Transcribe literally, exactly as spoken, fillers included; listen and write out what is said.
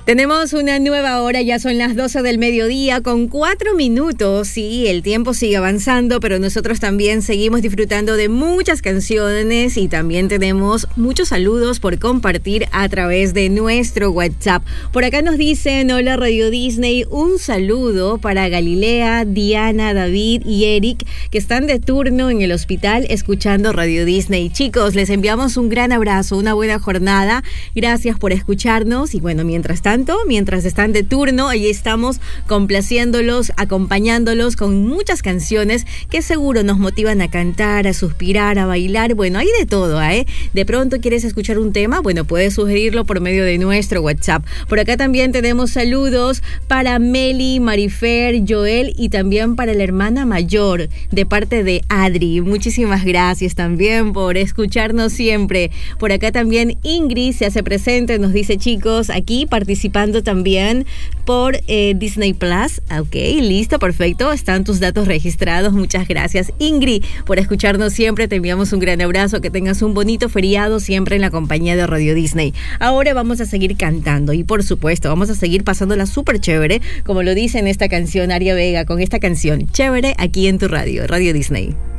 Tenemos una nueva hora, ya son las doce del mediodía con cuatro minutos. Sí, el tiempo sigue avanzando, pero nosotros también seguimos disfrutando de muchas canciones y también tenemos muchos saludos por compartir a través de nuestro WhatsApp. Por acá nos dicen, hola Radio Disney, un saludo para Galilea, Diana, David y Eric, que están de turno en el hospital escuchando Radio Disney. Chicos, les enviamos un gran abrazo, una buena jornada. Gracias por escucharnos y bueno, mientras tanto, mientras están de turno, ahí estamos complaciéndolos, acompañándolos con muchas canciones que seguro nos motivan a cantar, a suspirar, a bailar. Bueno, hay de todo, ¿eh? De pronto quieres escuchar un tema, bueno, puedes sugerirlo por medio de nuestro WhatsApp. Por acá también tenemos saludos para Meli, Marifer, Joel y también para la hermana mayor de parte de Adri. Muchísimas gracias también por escucharnos siempre. Por acá también Ingrid se hace presente, nos dice, chicos, aquí participando también por eh, Disney Plus. Ok, listo, perfecto. Están tus datos registrados. Muchas gracias, Ingrid, por escucharnos siempre. Te enviamos un gran abrazo. Que tengas un bonito feriado siempre en la compañía de Radio Disney. Ahora vamos a seguir cantando y por supuesto vamos a seguir pasándola súper chévere, como lo dice en esta canción Aria Vega, con esta canción chévere aquí en tu radio, Radio Disney.